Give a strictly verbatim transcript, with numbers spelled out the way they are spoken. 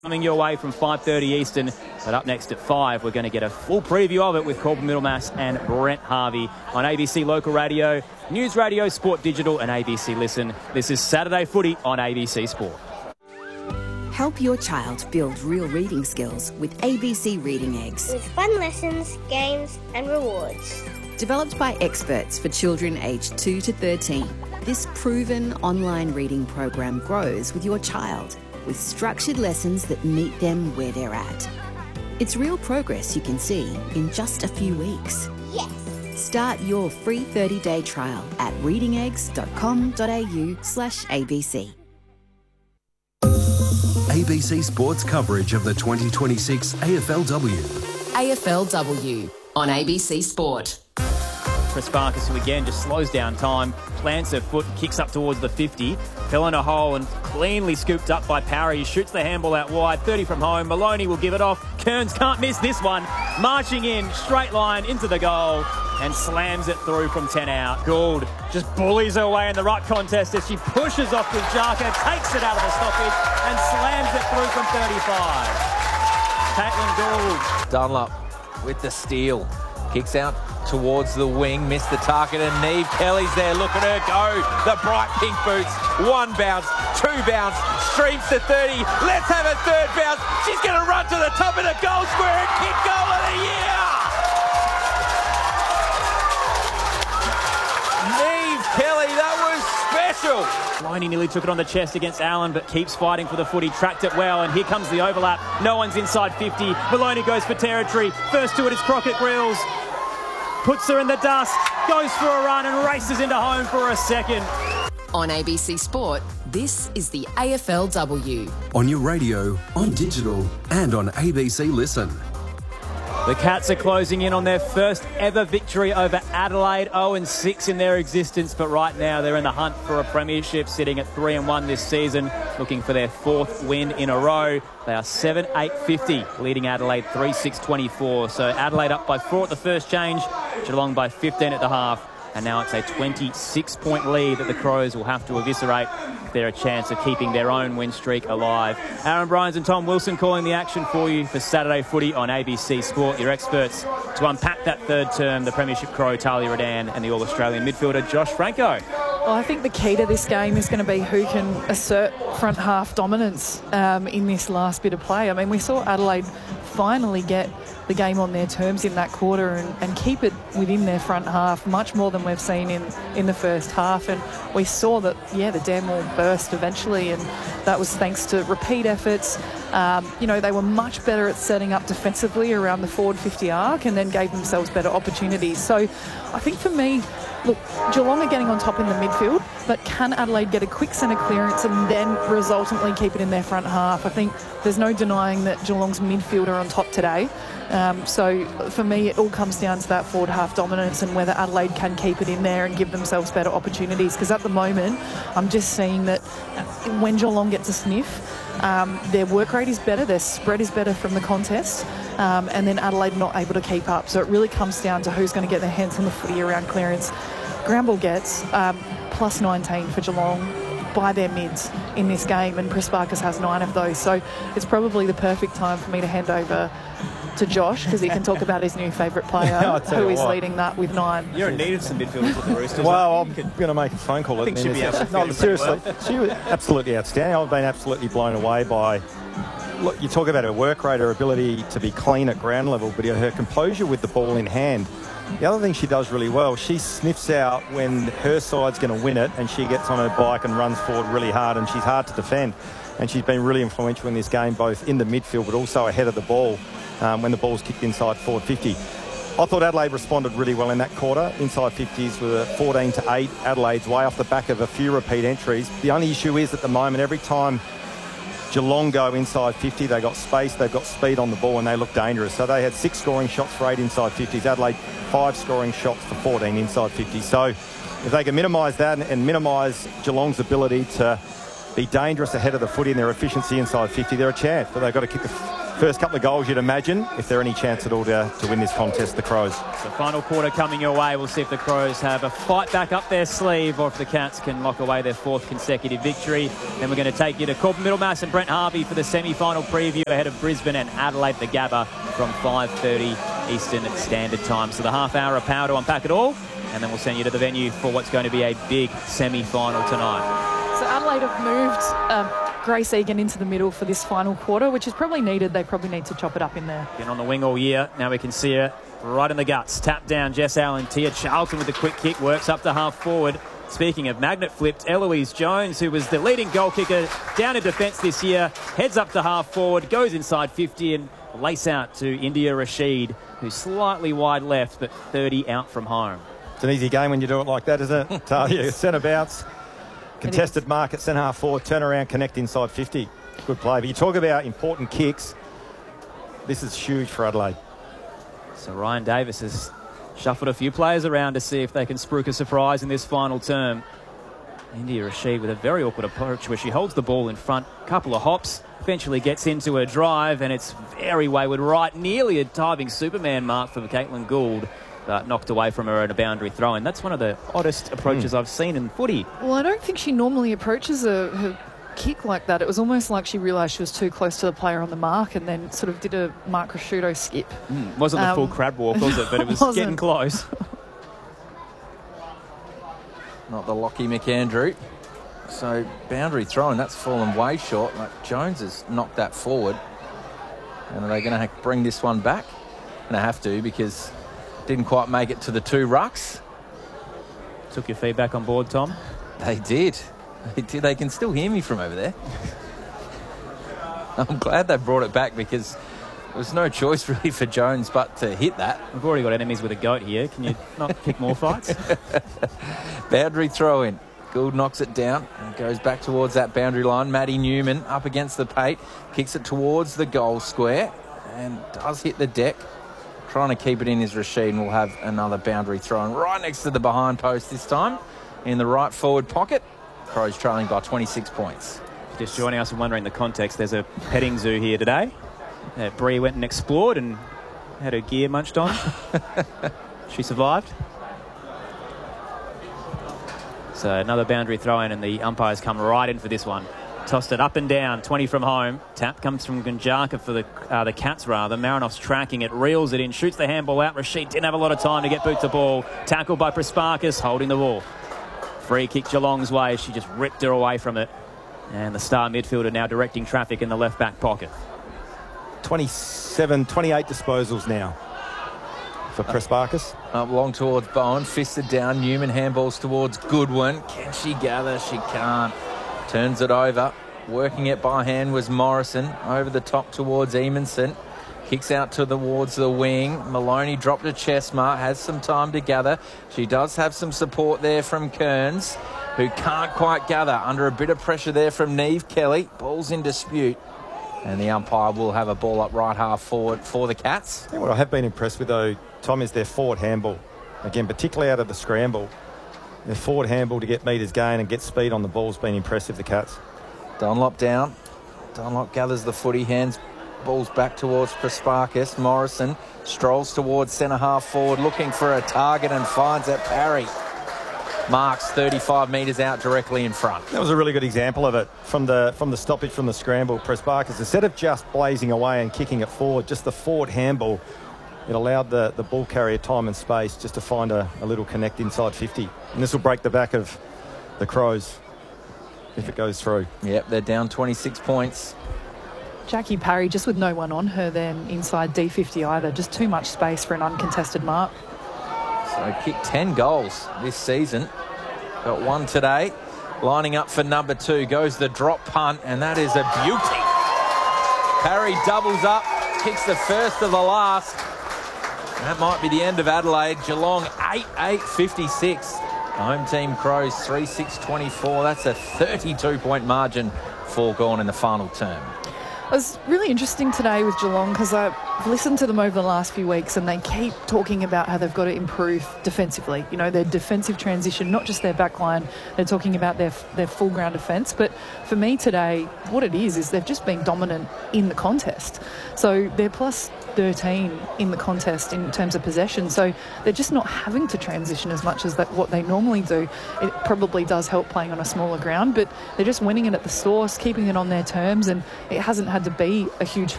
Coming your way from five thirty Eastern, but up next at five, we're going to get a full preview of it with Corbin Middlemass and Brent Harvey on A B C Local Radio, News Radio, Sport Digital and A B C Listen. This is Saturday Footy on A B C Sport. Help your child build real reading skills with A B C Reading Eggs. With fun lessons, games and rewards. Developed by experts for children aged two to thirteen, this proven online reading program grows with your child, with structured lessons that meet them where they're at. It's real progress you can see in just a few weeks. Yes! Start your free thirty-day trial at reading eggs dot com dot a u slash A B C. A B C Sports coverage of the twenty twenty-six A F L W. A F L W on A B C Sport. Prespakis, who again just slows down time, plants her foot, kicks up towards the fifty, fell in a hole and cleanly scooped up by Parry. He shoots the handball out wide, thirty from home. Maloney will give it off. Kearns can't miss this one. Marching in, straight line into the goal and slams it through from ten out. Gould just bullies her way in the ruck contest as she pushes off with Jarka, takes it out of the stoppage and slams it through from thirty-five. Caitlin Gould. Dunlop with the steal. Kicks out towards the wing, missed the target, and Neve Kelly's there. Look at her go. The bright pink boots. One bounce, two bounce, streams to thirty. Let's have a third bounce. She's going to run to the top of the goal square and kick goal of the year. Neve Kelly, that was special. Maloney nearly took it on the chest against Allen, but keeps fighting for the footy, tracked it well, and here comes the overlap. No one's inside fifty. Maloney goes for territory. First to it is Crockett Grills. Puts her in the dust, goes for a run and races into home for a second. On A B C Sport, this is the A F L W. On your radio, on digital and on A B C Listen. The Cats are closing in on their first ever victory over Adelaide, oh and six in their existence, but right now they're in the hunt for a premiership, sitting at three and one this season, looking for their fourth win in a row. They are seven eight fifty, leading Adelaide three six twenty-four. So Adelaide up by four at the first change, Geelong by fifteen at the half, and now it's a twenty-six point lead that the Crows will have to eviscerate if they're a chance of keeping their own win streak alive. Aaron Bryans and Tom Wilson calling the action for you for Saturday Footy on A B C Sport. Your experts to unpack that third term, the Premiership Crow Talia Radan and the All-Australian midfielder Josh Franco. Well, I think the key to this game is going to be who can assert front half dominance um, in this last bit of play. I mean, we saw Adelaide finally get the game on their terms in that quarter and, and keep it within their front half much more than we've seen in, in the first half. And we saw that, yeah, the dam wall burst eventually, and that was thanks to repeat efforts. Um, you know, they were much better at setting up defensively around the forward fifty arc and then gave themselves better opportunities. So I think for me, look, Geelong are getting on top in the midfield, but can Adelaide get a quick centre clearance and then resultantly keep it in their front half? I think there's no denying that Geelong's midfield are on top today. Um, so for me, it all comes down to that forward half dominance and whether Adelaide can keep it in there and give themselves better opportunities. Because at the moment, I'm just seeing that when Geelong gets a sniff, um, their work rate is better, their spread is better from the contest, um, and then Adelaide not able to keep up. So it really comes down to who's going to get their hands on the footy around clearance. Granville gets um, plus nineteen for Geelong by their mids in this game, and Prespakis has nine of those. So it's probably the perfect time for me to hand over to Josh, because he can talk about his new favourite player who is what. leading that with nine. You're in need of some midfielders with the Roosters. Well, I'm going to make a phone call. I think she'll be absolutely No, seriously, she was absolutely outstanding. I've been absolutely blown away by, look, you talk about her work rate, her ability to be clean at ground level, but her composure with the ball in hand. The other thing she does really well, she sniffs out when her side's going to win it, and she gets on her bike and runs forward really hard, and she's hard to defend. And she's been really influential in this game, both in the midfield but also ahead of the ball um, when the ball's kicked inside forward fifty. I thought Adelaide responded really well in that quarter. Inside fifties with a fourteen to eight Adelaide's way off the back of a few repeat entries. The only issue is at the moment, every time Geelong go inside fifty, they got space, they've got speed on the ball, and they look dangerous. So they had six scoring shots for eight inside fifties. Adelaide, five scoring shots for fourteen inside fifty. So if they can minimise that and, and minimise Geelong's ability to be dangerous ahead of the footy and their efficiency inside fifty, they're a chance. But they've got to kick the first couple of goals, you'd imagine, if they're any chance at all to, to win this contest, the Crows. So final quarter coming your way. We'll see if the Crows have a fight back up their sleeve or if the Cats can lock away their fourth consecutive victory. Then we're going to take you to Corbin Middlemass and Brent Harvey for the semi-final preview ahead of Brisbane and Adelaide, the Gabba, from five thirty Eastern Standard Time. So the half hour of power to unpack it all, and then we'll send you to the venue for what's going to be a big semi-final tonight. So Adelaide have moved um, Grace Egan into the middle for this final quarter, which is probably needed. They probably need to chop it up in there. Been on the wing all year. Now we can see her right in the guts. Tap down, Jess Allen. Tia Charlton with the quick kick, works up to half forward. Speaking of magnet flipped, Eloise Jones, who was the leading goal kicker down in defence this year, heads up to half forward, goes inside fifty and lace out to India Rashid, who's slightly wide left, but thirty out from home. It's an easy game when you do it like that, isn't it? Talia, centre bounce, contested mark at centre half forward, turn around, connect inside fifty. Good play. But you talk about important kicks. This is huge for Adelaide. So Ryan Davis has shuffled a few players around to see if they can spruik a surprise in this final term. India Rashid with a very awkward approach where she holds the ball in front, couple of hops, eventually gets into a drive, and it's very wayward right, nearly a diving Superman mark from Caitlin Gould, but knocked away from her at a boundary throw. And that's one of the oddest approaches mm. I've seen in footy. Well, I don't think she normally approaches a, her kick like that. It was almost like she realised she was too close to the player on the mark and then sort of did a Mark Prosciutto skip. Mm. Wasn't the um, full crab walk, was it? But it was wasn't. Getting close. Not the Lockie McAndrew. So boundary throw, and that's fallen way short. Like Jones has knocked that forward. And are they going to bring this one back? And they have to, because didn't quite make it to the two rucks. Took your feedback on board, Tom? They did. They did. They can still hear me from over there. I'm glad they brought it back, because there was no choice really for Jones but to hit that. We've already got enemies with a goat here. Can you not pick more fights? Boundary throw in. Gould knocks it down and goes back towards that boundary line. Maddie Newman up against the pate, kicks it towards the goal square and does hit the deck. Trying to keep it in is Rashid, and we'll have another boundary throw in right next to the behind post this time in the right forward pocket. Crows trailing by twenty-six points. Just joining us and wondering the context, there's a petting zoo here today. Uh, Bree went and explored and had her gear munched on. She survived. So another boundary throw in, and the umpires come right in for this one. Tossed it up and down, twenty from home. Tap comes from Gunjaka for the uh, the Cats, rather. Marinoff's tracking it, reels it in, shoots the handball out. Rashid didn't have a lot of time to get boot to ball. Tackled by Prasparkas, holding the ball. Free kick Geelong's way. She just ripped her away from it. And the star midfielder now directing traffic in the left-back pocket. twenty-seven, twenty-eight disposals now for Prasparkas. Up long towards Bowen, fisted down. Newman handballs towards Goodwin. Can she gather? She can't. Turns it over. Working it by hand was Morrison. Over the top towards Eamonson. Kicks out towards the wing. Maloney dropped a chest mark. Has some time to gather. She does have some support there from Kearns, who can't quite gather. Under a bit of pressure there from Neve Kelly. Ball's in dispute. And the umpire will have a ball up right half forward for the Cats. Yeah, what I have been impressed with, though, Tom, is their forward handball. Again, particularly out of the scramble. Their forward handball to get metres gain and get speed on the ball has been impressive, the Cats. Dunlop down. Dunlop gathers the footy, hands balls back towards Prasparkas. Morrison strolls towards centre half forward, looking for a target and finds it. Parry marks thirty-five metres out directly in front. That was a really good example of it from the from the stoppage from the scramble. Prasparkas, instead of just blazing away and kicking it forward, just the forward handball, it allowed the, the ball carrier time and space just to find a, a little connect inside fifty. And this will break the back of the Crows if it goes through. Yep, they're down twenty-six points. Jackie Parry just with no one on her then inside D fifty either. Just too much space for an uncontested mark. So kicked ten goals this season. Got one today. Lining up for number two. Goes the drop punt, and that is a beauty. Parry doubles up, kicks the first of the last. That might be the end of Adelaide. Geelong eight eight fifty-six. Home team Crows three six twenty-four. That's a thirty-two point margin foregone in the final term. It was really interesting today with Geelong because I've listened to them over the last few weeks and they keep talking about how they've got to improve defensively. You know, their defensive transition, not just their back line. They're talking about their their full ground defence. But for me today, what it is, is they've just been dominant in the contest. So they're plus thirteen in the contest in terms of possession. So they're just not having to transition as much as that what they normally do. It probably does help playing on a smaller ground, but they're just winning it at the source, keeping it on their terms, and it hasn't had to be a huge